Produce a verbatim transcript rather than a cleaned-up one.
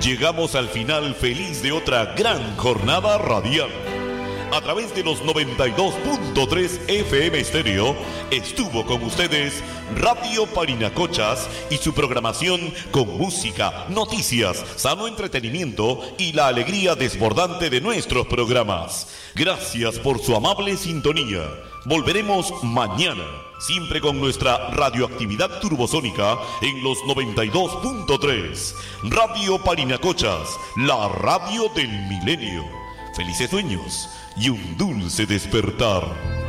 Llegamos al final feliz de otra gran jornada radial. A través de los noventa y dos punto tres F M Estéreo, estuvo con ustedes Radio Parinacochas y su programación con música, noticias, sano entretenimiento y la alegría desbordante de nuestros programas. Gracias por su amable sintonía. Volveremos mañana, siempre con nuestra radioactividad turbosónica en los noventa y dos punto tres. Radio Parinacochas, la radio del milenio. Felices sueños y un dulce despertar.